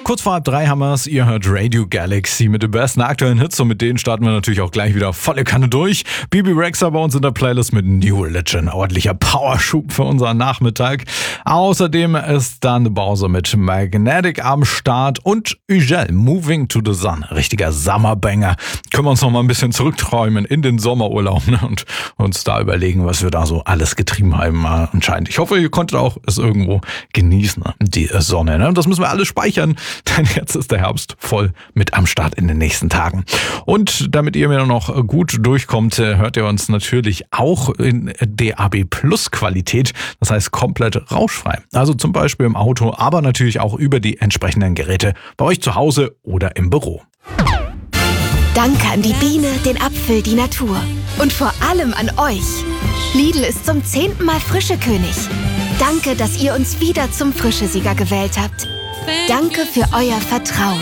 Kurz vor 3 haben wir es. Ihr hört Radio Galaxy mit den besten aktuellen Hits und mit denen starten wir natürlich auch gleich wieder volle Kanne durch. Bibi Rexha bei uns in der Playlist mit New Religion. Ordentlicher Powerschub für unseren Nachmittag. Außerdem ist dann Bowser mit Magnetic am Start und Ugel, Moving to the Sun. Richtiger Summerbanger. Können wir uns noch mal ein bisschen zurückträumen in den Sommerurlaub, ne? Und uns da überlegen, was wir da so alles getrieben haben anscheinend. Ich hoffe, ihr konntet auch es irgendwo genießen, die Sonne. Ne? Und das müssen wir alles speichern, denn jetzt ist der Herbst voll mit am Start in den nächsten Tagen. Und damit ihr mir noch gut durchkommt, hört ihr uns natürlich auch in DAB Plus Qualität. Das heißt komplett rauschfrei. Also zum Beispiel im Auto, aber natürlich auch über die entsprechenden Geräte bei euch zu Hause oder im Büro. Danke an die Biene, den Apfel, die Natur. Und vor allem an euch. Lidl ist zum 10. Mal Frischekönig. Danke, dass ihr uns wieder zum Frischesieger gewählt habt. Danke für euer Vertrauen.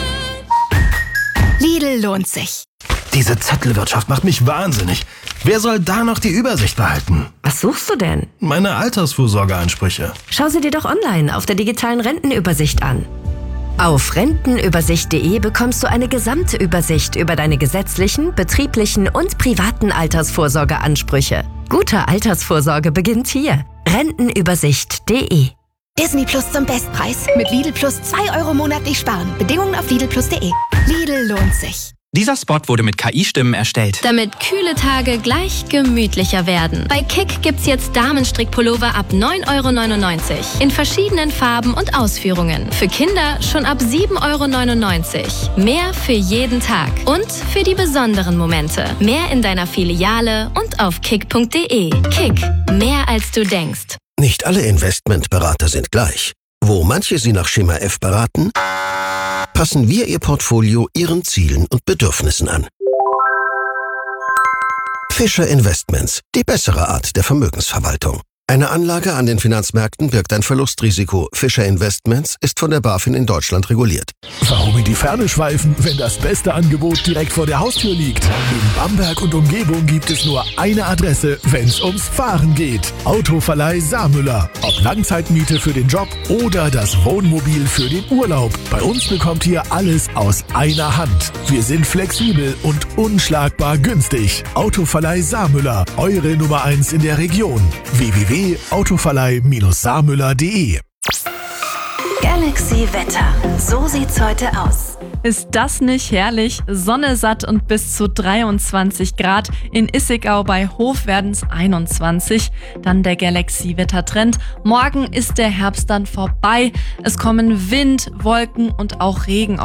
Lidl lohnt sich. Diese Zettelwirtschaft macht mich wahnsinnig. Wer soll da noch die Übersicht behalten? Was suchst du denn? Meine Altersvorsorgeansprüche. Schau sie dir doch online auf der digitalen Rentenübersicht an. Auf rentenübersicht.de bekommst du eine gesamte Übersicht über deine gesetzlichen, betrieblichen und privaten Altersvorsorgeansprüche. Gute Altersvorsorge beginnt hier. Rentenübersicht.de. Disney Plus zum Bestpreis. Mit Lidl Plus 2 Euro monatlich sparen. Bedingungen auf lidlplus.de. Lidl lohnt sich. Dieser Spot wurde mit KI-Stimmen erstellt. Damit kühle Tage gleich gemütlicher werden. Bei Kick gibt's jetzt Damenstrickpullover ab 9,99 € in verschiedenen Farben und Ausführungen. Für Kinder schon ab 7,99 €. Mehr für jeden Tag und für die besonderen Momente. Mehr in deiner Filiale und auf kick.de. Kick, mehr als du denkst. Nicht alle Investmentberater sind gleich. Wo manche Sie nach Schema F beraten, passen wir Ihr Portfolio Ihren Zielen und Bedürfnissen an. Fischer Investments, die bessere Art der Vermögensverwaltung. Eine Anlage an den Finanzmärkten birgt ein Verlustrisiko. Fischer Investments ist von der BaFin in Deutschland reguliert. Warum in die Ferne schweifen, wenn das beste Angebot direkt vor der Haustür liegt? In Bamberg und Umgebung gibt es nur eine Adresse, wenn es ums Fahren geht. Autoverleih Saarmüller. Ob Langzeitmiete für den Job oder das Wohnmobil für den Urlaub. Bei uns bekommt ihr alles aus einer Hand. Wir sind flexibel und unschlagbar günstig. Autoverleih Saarmüller. Eure Nummer 1 in der Region. www.autoverleih-saarmüller.de. Galaxy Wetter. So sieht's heute aus. Ist das nicht herrlich? Sonne satt und bis zu 23 Grad. In Issigau bei Hof werden es 21. Dann der Galaxy-Wettertrend. Morgen ist der Herbst dann vorbei. Es kommen Wind, Wolken und auch Regen